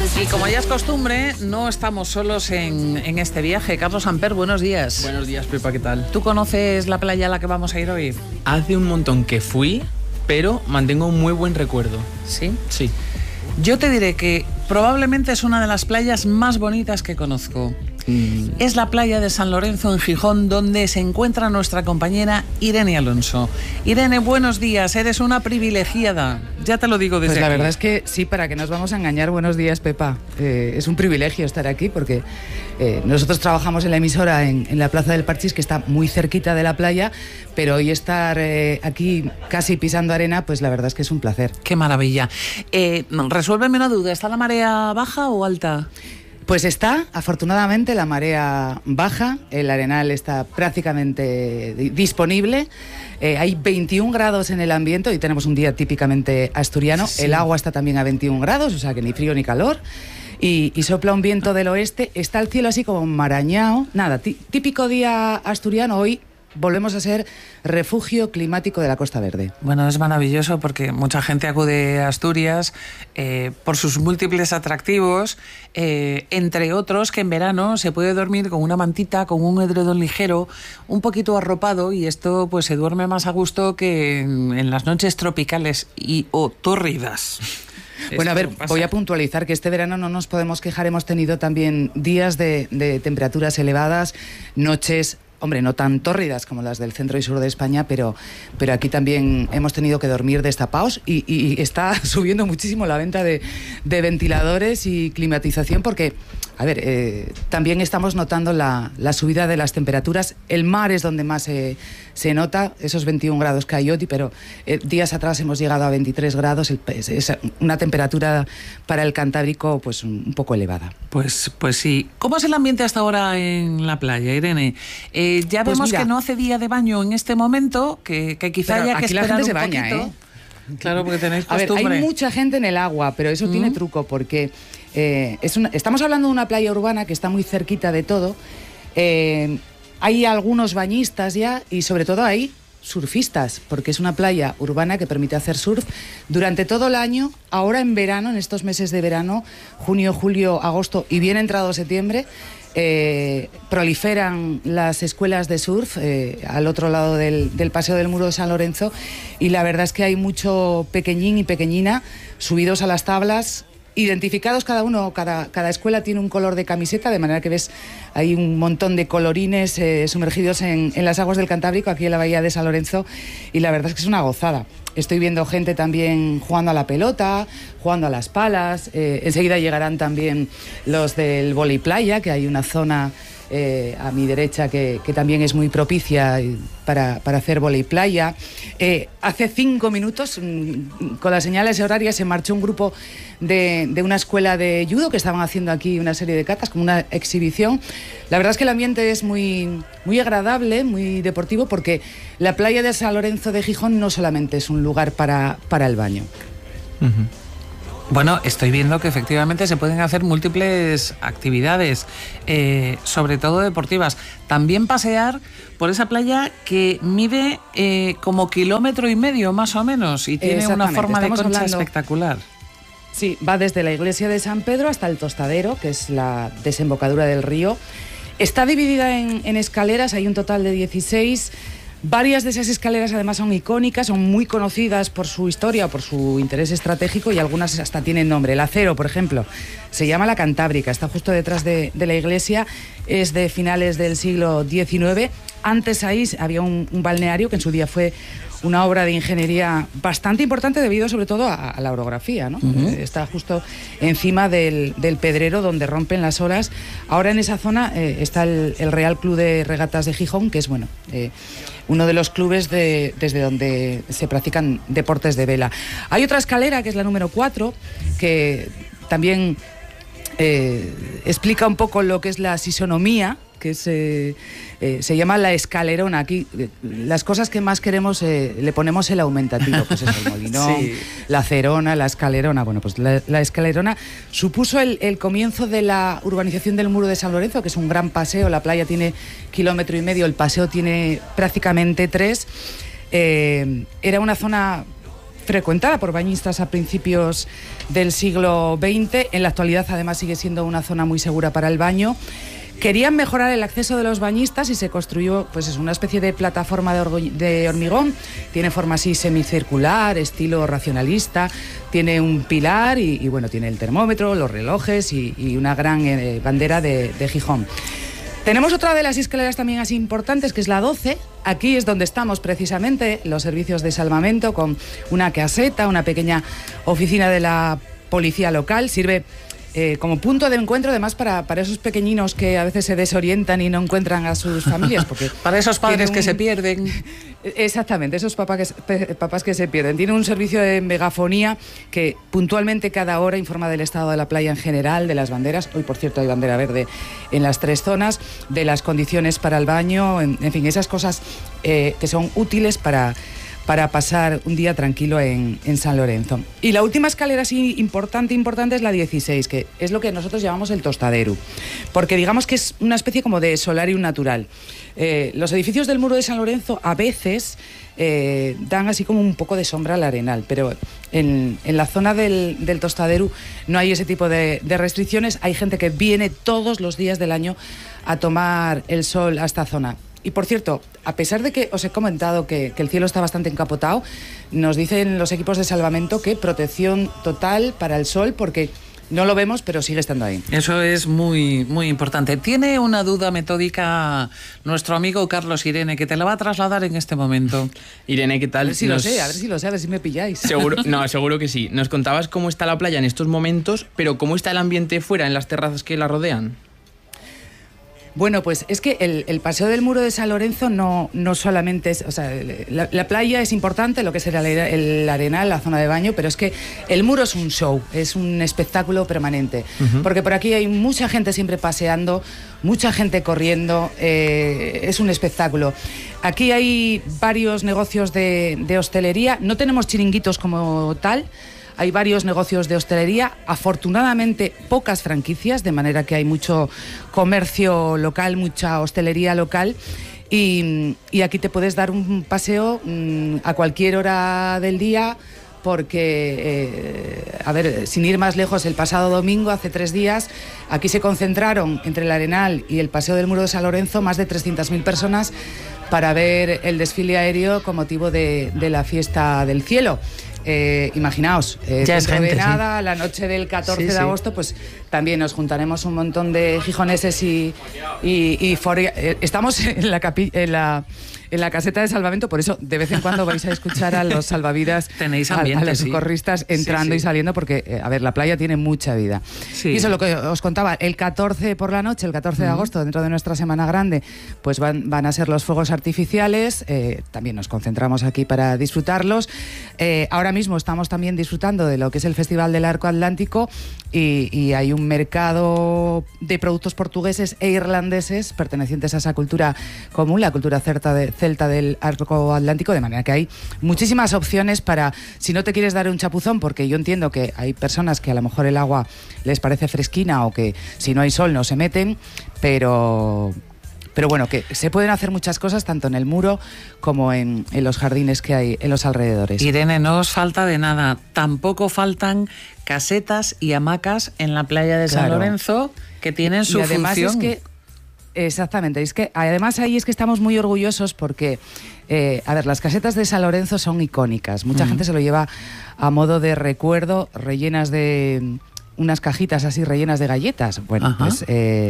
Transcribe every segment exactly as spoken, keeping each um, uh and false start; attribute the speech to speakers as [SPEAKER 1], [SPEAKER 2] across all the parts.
[SPEAKER 1] Y como ya es costumbre, no estamos solos en, en este viaje. Carlos Amper, buenos días.
[SPEAKER 2] Buenos días, Pepa, ¿qué tal?
[SPEAKER 1] ¿Tú conoces la playa a la que vamos a ir hoy?
[SPEAKER 2] Hace un montón que fui, pero mantengo un muy buen recuerdo.
[SPEAKER 1] ¿Sí?
[SPEAKER 2] Sí.
[SPEAKER 1] Yo te diré que probablemente es una de las playas más bonitas que conozco. Mm. Es la playa de San Lorenzo en Gijón, donde se encuentra nuestra compañera Irene Alonso. Irene, buenos días, eres una privilegiada. Ya te lo digo desde
[SPEAKER 3] Pues la
[SPEAKER 1] aquí.
[SPEAKER 3] verdad es que sí, para que nos vamos a engañar, buenos días, Pepa. Eh, es un privilegio estar aquí porque eh, nosotros trabajamos en la emisora en, en la Plaza del Parchís, que está muy cerquita de la playa, pero hoy estar eh, aquí casi pisando arena, pues la verdad es que es un placer.
[SPEAKER 1] Qué maravilla. Eh, resuélveme una duda, ¿está la marea baja o alta?
[SPEAKER 3] Pues está, afortunadamente, la marea baja, el arenal está prácticamente disponible, eh, hay veintiún grados en el ambiente, hoy tenemos un día típicamente asturiano, sí. El agua está también a veintiún grados, o sea que ni frío ni calor, y, y sopla un viento del oeste, está el cielo así como marañao, nada, tí, típico día asturiano. Hoy volvemos a ser refugio climático de la Costa Verde.
[SPEAKER 1] Bueno, es maravilloso porque mucha gente acude a Asturias eh, por sus múltiples atractivos, eh, entre otros que en verano se puede dormir con una mantita, con un edredón ligero, un poquito arropado, y esto pues se duerme más a gusto que en, en las noches tropicales y o tórridas.
[SPEAKER 3] Bueno, a ver, voy a puntualizar que este verano no nos podemos quejar, hemos tenido también días de, de temperaturas elevadas, noches, hombre, no tan tórridas como las del centro y sur de España, pero, pero aquí también hemos tenido que dormir destapados y, y está subiendo muchísimo la venta de, de ventiladores y climatización porque, a ver, eh, también estamos notando la, la subida de las temperaturas. El mar es donde más eh, se nota, esos veintiún grados que hay hoy, pero eh, días atrás hemos llegado a veintitrés grados, el, es, es una temperatura para el Cantábrico pues un, un poco elevada.
[SPEAKER 1] Pues, pues sí. ¿Cómo es el ambiente hasta ahora en la playa, Irene? Eh, ya pues vemos mira, que no hace día de baño en este momento, que, que quizá haya que esperar un
[SPEAKER 3] se baña,
[SPEAKER 1] poquito.
[SPEAKER 3] ¿eh?
[SPEAKER 1] Claro, porque tenéis costumbre.
[SPEAKER 3] A ver, hay mucha gente en el agua, pero eso mm. tiene truco, porque eh, es una, estamos hablando de una playa urbana que está muy cerquita de todo. Eh, hay algunos bañistas ya y sobre todo hay surfistas, porque es una playa urbana que permite hacer surf durante todo el año. Ahora en verano, en estos meses de verano, junio, julio, agosto y bien entrado septiembre, Eh, proliferan las escuelas de surf eh, al otro lado del, del Paseo del Muro de San Lorenzo, y la verdad es que hay mucho pequeñín y pequeñina subidos a las tablas, identificados cada uno, cada, cada escuela tiene un color de camiseta, de manera que ves hay un montón de colorines eh, sumergidos en, en las aguas del Cantábrico, aquí en la bahía de San Lorenzo, y la verdad es que es una gozada. Estoy viendo gente también jugando a la pelota, jugando a las palas, eh, enseguida llegarán también los del vóley playa, que hay una zona eh, a mi derecha que, que también es muy propicia para, para hacer vóley playa. Eh, hace cinco minutos, con las señales horarias, se marchó un grupo de, de una escuela de judo que estaban haciendo aquí una serie de catas, como una exhibición. La verdad es que el ambiente es muy, muy agradable, muy deportivo, porque la playa de San Lorenzo de Gijón no solamente es un lugar para, para el baño.
[SPEAKER 1] Uh-huh. Bueno, estoy viendo que efectivamente se pueden hacer múltiples actividades, eh, sobre todo deportivas. También pasear por esa playa que mide eh, como kilómetro y medio más o menos y tiene una forma de concha hablando... espectacular.
[SPEAKER 3] Sí, va desde la iglesia de San Pedro hasta el Tostadero, que es la desembocadura del río. Está dividida en, en escaleras, hay un total de dieciséis. Varias de esas escaleras además son icónicas, son muy conocidas por su historia o por su interés estratégico, y algunas hasta tienen nombre. El Acero, por ejemplo, se llama la Cantábrica, está justo detrás de, de la iglesia, es de finales del siglo diecinueve. Antes ahí había un, un balneario que en su día fue una obra de ingeniería bastante importante debido sobre todo a, a la orografía, ¿no? Uh-huh. Está justo encima del, del Pedrero donde rompen las olas. Ahora en esa zona eh, está el, el Real Club de Regatas de Gijón, que es bueno eh, uno de los clubes de, desde donde se practican deportes de vela. Hay otra escalera, que es la número cuatro, que también eh, explica un poco lo que es la sisonomía, que es, eh, eh, se llama la escalerona. Aquí eh, las cosas que más queremos eh, le ponemos el aumentativo, pues es el molinón, sí. La cerona, la escalerona. Bueno, pues la, la escalerona supuso el, el comienzo de la urbanización del Muro de San Lorenzo, que es un gran paseo. La playa tiene kilómetro y medio, el paseo tiene prácticamente tres. Eh, era una zona frecuentada por bañistas a principios del siglo veinte. En la actualidad, además, sigue siendo una zona muy segura para el baño. Querían mejorar el acceso de los bañistas y se construyó pues, es una especie de plataforma de, de hormigón. Tiene forma así semicircular, estilo racionalista. Tiene un pilar y, y bueno, tiene el termómetro, los relojes y, y una gran eh, bandera de, de Gijón. Tenemos otra de las escaleras también así importantes, que es la doce. Aquí es donde estamos precisamente, los servicios de salvamento, con una caseta, una pequeña oficina de la policía local. Sirve eh, como punto de encuentro, además, para, para esos pequeñinos que a veces se desorientan y no encuentran a sus familias. Porque
[SPEAKER 1] para esos padres
[SPEAKER 3] un...
[SPEAKER 1] que se pierden.
[SPEAKER 3] Exactamente, esos papás que, papás que se pierden. Tiene un servicio de megafonía que puntualmente cada hora informa del estado de la playa en general, de las banderas. Hoy, por cierto, hay bandera verde en las tres zonas, de las condiciones para el baño, en, en fin, esas cosas eh, que son útiles para, para pasar un día tranquilo en, en San Lorenzo. Y la última escalera así importante, importante es la dieciséis, que es lo que nosotros llamamos el tostadero, porque digamos que es una especie como de solarium natural. Eh, los edificios del Muro de San Lorenzo a veces eh, dan así como un poco de sombra al Arenal, pero en, en la zona del, del tostadero no hay ese tipo de, de restricciones. Hay gente que viene todos los días del año a tomar el sol a esta zona. Y por cierto, a pesar de que os he comentado que, que el cielo está bastante encapotado, nos dicen los equipos de salvamento que protección total para el sol, porque no lo vemos, pero sigue estando ahí.
[SPEAKER 1] Eso es muy, muy importante. Tiene una duda metódica nuestro amigo Carlos Irene, que te la va a trasladar en este momento.
[SPEAKER 2] Irene, ¿qué tal?
[SPEAKER 3] A ver si
[SPEAKER 2] Nos...
[SPEAKER 3] lo sé, a ver si lo sé, a ver si me pilláis.
[SPEAKER 2] Seguro, no, seguro que sí. Nos contabas cómo está la playa en estos momentos, pero ¿cómo está el ambiente fuera, en las terrazas que la rodean?
[SPEAKER 3] Bueno, pues es que el, el paseo del Muro de San Lorenzo no, no solamente es... O sea, la, la playa es importante, lo que es el, el Arenal, la zona de baño, pero es que el muro es un show, es un espectáculo permanente. Uh-huh. Porque por aquí hay mucha gente siempre paseando, mucha gente corriendo, eh, es un espectáculo. Aquí hay varios negocios de, de hostelería, no tenemos chiringuitos como tal. Hay varios negocios de hostelería, afortunadamente pocas franquicias, de manera que hay mucho comercio local, mucha hostelería local. Y, y aquí te puedes dar un paseo mmm, a cualquier hora del día, porque, eh, a ver, sin ir más lejos, el pasado domingo, hace tres días, aquí se concentraron entre el Arenal y el Paseo del Muro de San Lorenzo más de trescientas mil personas para ver el desfile aéreo con motivo de, de la Fiesta del Cielo. Eh, imaginaos, eh,
[SPEAKER 1] ya es gente,
[SPEAKER 3] de nada,
[SPEAKER 1] sí.
[SPEAKER 3] La noche del catorce
[SPEAKER 1] sí,
[SPEAKER 3] de
[SPEAKER 1] sí.
[SPEAKER 3] agosto, pues también nos juntaremos un montón de gijoneses y, y, y for... eh, estamos en la, capi... en la en la caseta de salvamento, por eso de vez en cuando vais a escuchar a los salvavidas,
[SPEAKER 1] tenéis ambiente,
[SPEAKER 3] a, a los
[SPEAKER 1] sí.
[SPEAKER 3] socorristas entrando sí, sí. y saliendo, porque, eh, a ver, la playa tiene mucha vida. Sí. Y eso es lo que os contaba, el catorce por la noche, el catorce de agosto, dentro de nuestra Semana Grande, pues van, van a ser los fuegos artificiales, eh, también nos concentramos aquí para disfrutarlos. Eh, ahora mismo estamos también disfrutando de lo que es el Festival del Arco Atlántico y, y hay un mercado de productos portugueses e irlandeses pertenecientes a esa cultura común, la cultura celta, de, celta del Arco Atlántico, de manera que hay muchísimas opciones para, si no te quieres dar un chapuzón, porque yo entiendo que hay personas que a lo mejor el agua les parece fresquina o que si no hay sol no se meten, pero... Pero bueno, que se pueden hacer muchas cosas tanto en el muro como en, en los jardines que hay en los alrededores.
[SPEAKER 1] Irene, no os falta de nada. Tampoco faltan casetas y hamacas en la playa de San claro. Lorenzo, que tienen su
[SPEAKER 3] y además
[SPEAKER 1] función.
[SPEAKER 3] Es que, exactamente, es que además ahí es que estamos muy orgullosos porque, eh, a ver, las casetas de San Lorenzo son icónicas. Mucha uh-huh. gente se lo lleva a modo de recuerdo, rellenas de... unas cajitas así rellenas de galletas. Bueno, Ajá. pues eh,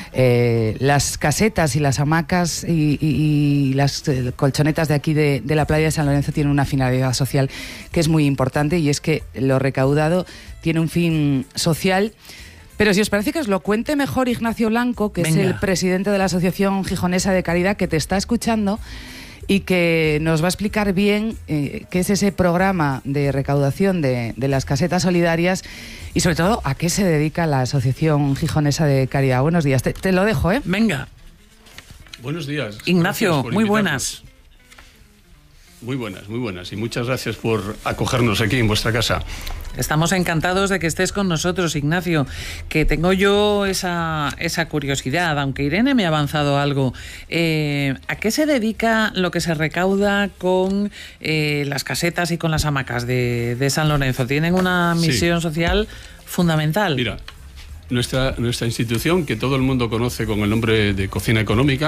[SPEAKER 3] eh, las casetas y las hamacas y, y, y las eh, colchonetas de aquí de, de la playa de San Lorenzo tienen una finalidad social que es muy importante, y es que lo recaudado tiene un fin social. Pero si os parece que os lo cuente mejor Ignacio Blanco, que Venga. es el presidente de la Asociación Gijonesa de Caridad, que te está escuchando y que nos va a explicar bien eh, qué es ese programa de recaudación de, de las casetas solidarias y sobre todo a qué se dedica la Asociación Gijonesa de Caridad. Buenos días, te, te lo dejo, ¿eh?
[SPEAKER 1] Venga.
[SPEAKER 4] Buenos días.
[SPEAKER 1] Ignacio, muy buenas.
[SPEAKER 4] Muy buenas, muy buenas. Y muchas gracias por acogernos aquí en vuestra casa.
[SPEAKER 1] Estamos encantados de que estés con nosotros, Ignacio, que tengo yo esa, esa curiosidad, aunque Irene me ha avanzado algo. Eh, ¿A qué se dedica lo que se recauda con eh, las casetas y con las hamacas de, de San Lorenzo? Tienen una misión sí. social fundamental.
[SPEAKER 4] Mira, nuestra, nuestra institución, que todo el mundo conoce con el nombre de Cocina Económica,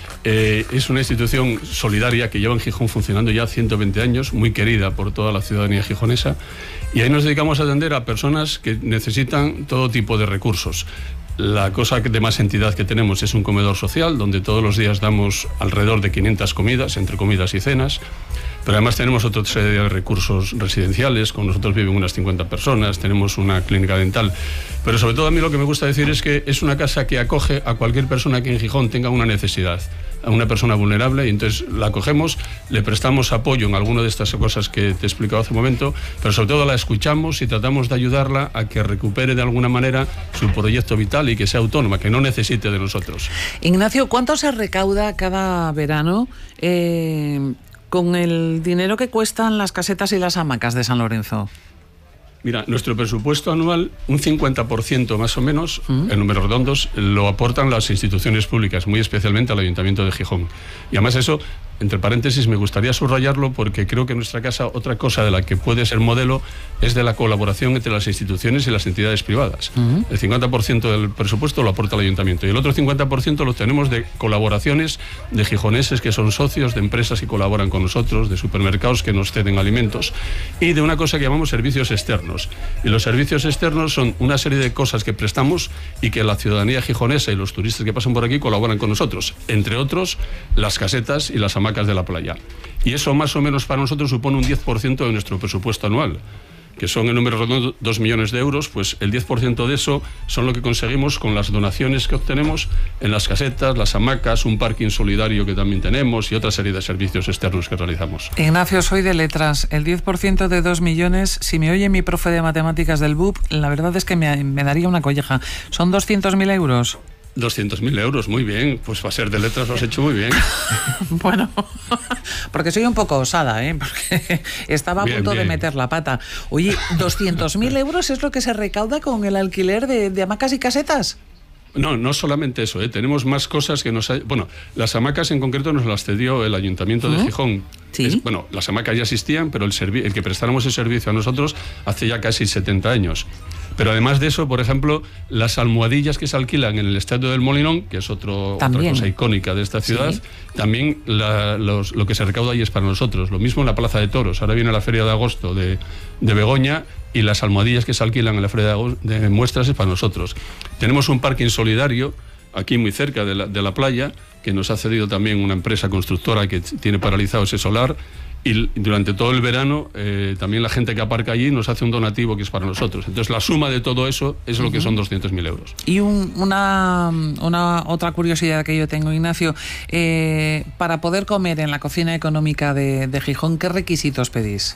[SPEAKER 4] Eh, es una institución solidaria que lleva en Gijón funcionando ya ciento veinte años, muy querida por toda la ciudadanía gijonesa, y ahí nos dedicamos a atender a personas que necesitan todo tipo de recursos. La cosa de más entidad que tenemos es un comedor social, donde todos los días damos alrededor de quinientas comidas, entre comidas y cenas, pero además tenemos otra serie de recursos residenciales, con nosotros viven unas cincuenta personas, tenemos una clínica dental, pero sobre todo a mí lo que me gusta decir es que es una casa que acoge a cualquier persona que en Gijón tenga una necesidad, a una persona vulnerable, y entonces la acogemos, le prestamos apoyo en alguna de estas cosas que te he explicado hace un momento, pero sobre todo la escuchamos y tratamos de ayudarla a que recupere de alguna manera su proyecto vital y que sea autónoma, que no necesite de nosotros.
[SPEAKER 1] Ignacio, ¿cuánto se recauda cada verano eh, con el dinero que cuestan las casetas y las hamacas de San Lorenzo?
[SPEAKER 4] Mira, nuestro presupuesto anual, un cincuenta por ciento más o menos, ¿Mm? en números redondos, lo aportan las instituciones públicas, muy especialmente al Ayuntamiento de Gijón. Y además eso, entre paréntesis, me gustaría subrayarlo porque creo que en nuestra casa otra cosa de la que puede ser modelo es de la colaboración entre las instituciones y las entidades privadas. ¿Mm? El cincuenta por ciento del presupuesto lo aporta el Ayuntamiento y el otro cincuenta por ciento lo tenemos de colaboraciones de gijoneses que son socios, de empresas que colaboran con nosotros, de supermercados que nos ceden alimentos y de una cosa que llamamos servicios externos. Y los servicios externos son una serie de cosas que prestamos y que la ciudadanía gijonesa y los turistas que pasan por aquí colaboran con nosotros. Entre otros, las casetas y las hamacas de la playa. Y eso más o menos para nosotros supone un diez por ciento de nuestro presupuesto anual, que son en números redondos dos millones de euros, pues el diez por ciento de eso son lo que conseguimos con las donaciones que obtenemos en las casetas, las hamacas, un parking solidario que también tenemos y otra serie de servicios externos que realizamos.
[SPEAKER 1] Ignacio, soy de letras. El diez por ciento de dos millones, si me oye mi profe de matemáticas del B U P, la verdad es que me, me daría una colleja. ¿Son doscientos mil euros?
[SPEAKER 4] doscientos mil euros, muy bien. Pues para ser de letras lo has hecho muy bien.
[SPEAKER 1] Bueno, porque soy un poco osada, ¿eh? Porque estaba a
[SPEAKER 4] bien,
[SPEAKER 1] punto
[SPEAKER 4] bien.
[SPEAKER 1] de meter la pata. Oye, ¿doscientos mil euros es lo que se recauda con el alquiler de, de hamacas y casetas?
[SPEAKER 4] No, no solamente eso, ¿eh? Tenemos más cosas que nos... Ha... Bueno, las hamacas en concreto nos las cedió el Ayuntamiento de Gijón.
[SPEAKER 1] ¿Sí?
[SPEAKER 4] Es, bueno, las hamacas ya existían, pero el, servi... el que prestáramos ese servicio a nosotros hace ya casi setenta años. Pero además de eso, por ejemplo, las almohadillas que se alquilan en el Estadio del Molinón, que es otro, otra cosa icónica de esta ciudad, sí. también la, los, lo que se recauda ahí es para nosotros. Lo mismo en la Plaza de Toros. Ahora viene la Feria de Agosto de, de Begoña y las almohadillas que se alquilan en la Feria de, Agosto, de Muestras es para nosotros. Tenemos un parking solidario aquí muy cerca de la, de la playa, que nos ha cedido también una empresa constructora que tiene paralizado ese solar. Y durante todo el verano eh, también la gente que aparca allí nos hace un donativo que es para nosotros. Entonces la suma de todo eso es lo que son doscientos mil euros.
[SPEAKER 1] Y un, una, una otra curiosidad que yo tengo, Ignacio, eh, para poder comer en la cocina económica de, de Gijón, ¿qué requisitos pedís?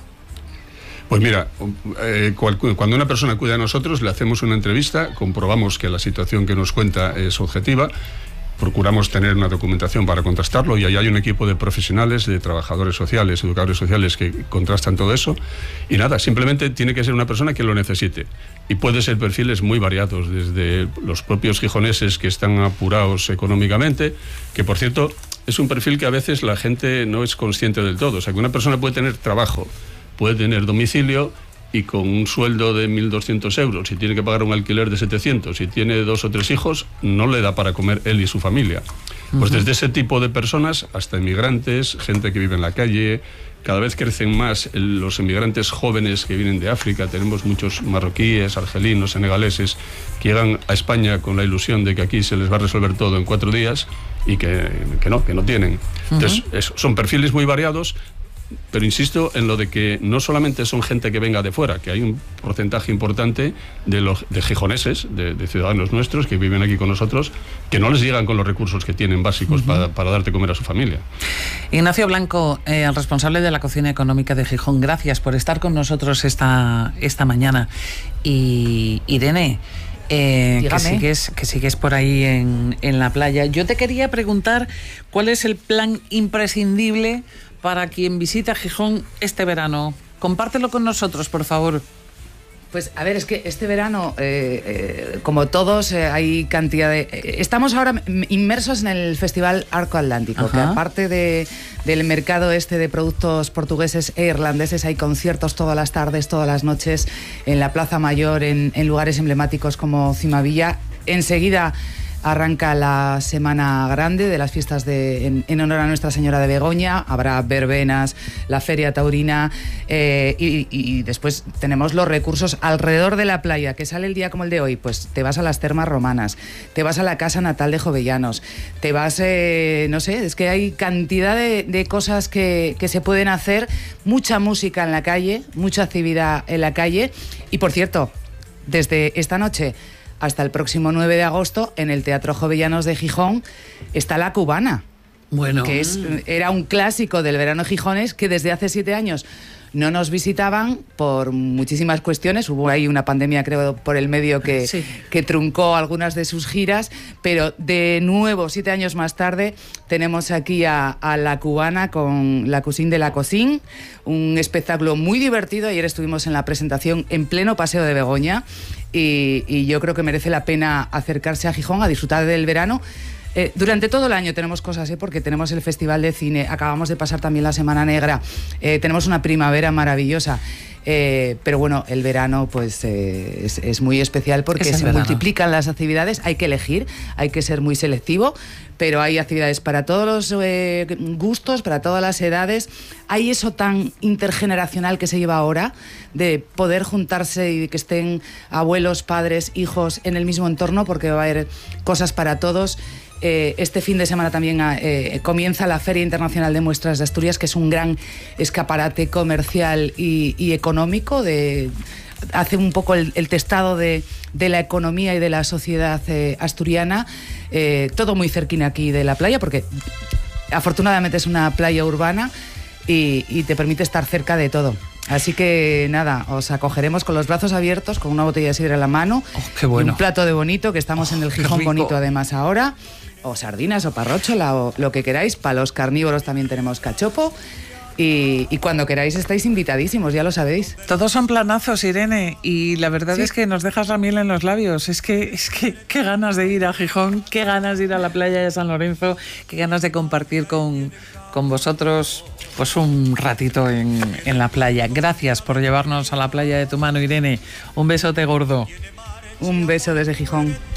[SPEAKER 4] Pues mira, eh, cuando una persona acude a nosotros le hacemos una entrevista, comprobamos que la situación que nos cuenta es objetiva. Procuramos tener una documentación para contrastarlo y ahí hay un equipo de profesionales, de trabajadores sociales, educadores sociales que contrastan todo eso. Y nada, simplemente tiene que ser una persona que lo necesite. Y puede ser perfiles muy variados, desde los propios gijoneses que están apurados económicamente, que por cierto es un perfil que a veces la gente no es consciente del todo. O sea, que una persona puede tener trabajo, puede tener domicilio, y con un sueldo de mil doscientos euros, si tiene que pagar un alquiler de setecientos, si tiene dos o tres hijos, no le da para comer él y su familia. Pues uh-huh. desde ese tipo de personas hasta inmigrantes, gente que vive en la calle, cada vez crecen más los inmigrantes jóvenes que vienen de África. Tenemos muchos marroquíes, argelinos, senegaleses que llegan a España con la ilusión de que aquí se les va a resolver todo en cuatro días y que, que no, que no tienen. Uh-huh. Entonces, eso, son perfiles muy variados. Pero insisto en lo de que no solamente son gente que venga de fuera, que hay un porcentaje importante de los de gijoneses, de, de ciudadanos nuestros que viven aquí con nosotros, que no les llegan con los recursos que tienen básicos uh-huh. para, para darte comer a su familia.
[SPEAKER 1] Ignacio Blanco, eh, el responsable de la cocina económica de Gijón, gracias por estar con nosotros esta, esta mañana. Y Irene, Eh, que sigues, que sigues por ahí en, en la playa. Yo te quería preguntar cuál es el plan imprescindible para quien visita Gijón este verano? Compártelo con nosotros, por favor.
[SPEAKER 3] Pues a ver, es que este verano, eh, eh, como todos, eh, hay cantidad de... Eh, estamos ahora inmersos en el Festival Arco Atlántico, Ajá. que aparte de, del mercado este de productos portugueses e irlandeses, hay conciertos todas las tardes, todas las noches, en la Plaza Mayor, en, en lugares emblemáticos como Cimavilla. Enseguida arranca la Semana Grande de las fiestas de, en, en honor a Nuestra Señora de Begoña. Habrá verbenas, la Feria Taurina eh, y, y después tenemos los recursos alrededor de la playa. Que sale el día como el de hoy, pues te vas a las Termas Romanas, te vas a la Casa Natal de Jovellanos, te vas, eh, no sé, es que hay cantidad de, de cosas que, que se pueden hacer, mucha música en la calle, mucha actividad en la calle. Y por cierto, desde esta noche hasta el próximo nueve de agosto, en el Teatro Jovellanos de Gijón, está La Cubana.
[SPEAKER 1] Bueno.
[SPEAKER 3] Que es, era un clásico del verano gijones que desde hace siete años no nos visitaban por muchísimas cuestiones. Hubo ahí una pandemia, creo, por el medio que, sí. que truncó algunas de sus giras, pero de nuevo, siete años más tarde, tenemos aquí a, a La Cubana con La Cocine de la Cocine, un espectáculo muy divertido. Ayer estuvimos en la presentación en pleno Paseo de Begoña y, y yo creo que merece la pena acercarse a Gijón a disfrutar del verano. Eh, durante todo el año tenemos cosas, ¿eh? Porque tenemos el Festival de Cine, acabamos de pasar también la Semana Negra, eh, tenemos una primavera maravillosa, eh, pero bueno, el verano pues eh, es, es muy especial porque se verano. multiplican las actividades, hay que elegir, hay que ser muy selectivo, pero hay actividades para todos los eh, gustos, para todas las edades. Hay eso tan intergeneracional que se lleva ahora, de poder juntarse y que estén abuelos, padres, hijos en el mismo entorno, porque va a haber cosas para todos. Eh, este fin de semana también eh, comienza la Feria Internacional de Muestras de Asturias, que es un gran escaparate comercial y, y económico. De, hace un poco el, el testado de, de la economía y de la sociedad eh, asturiana. Eh, todo muy cerquina aquí de la playa, porque afortunadamente es una playa urbana y, y te permite estar cerca de todo. Así que nada, os acogeremos con los brazos abiertos, con una botella de sidra en la mano,
[SPEAKER 1] oh, qué bueno.
[SPEAKER 3] y un plato de bonito, que estamos oh, en el Gijón Bonito además ahora, o sardinas o parróchola o lo que queráis. Para los carnívoros también tenemos cachopo. Y, y cuando queráis estáis invitadísimos, ya lo sabéis.
[SPEAKER 1] Todos son planazos, Irene, y la verdad sí. es que nos dejas la miel en los labios. Es que, es que qué ganas de ir a Gijón, qué ganas de ir a la playa de San Lorenzo, qué ganas de compartir con, con vosotros pues un ratito en, en la playa. Gracias por llevarnos a la playa de tu mano, Irene. Un besote gordo.
[SPEAKER 3] Un beso desde Gijón.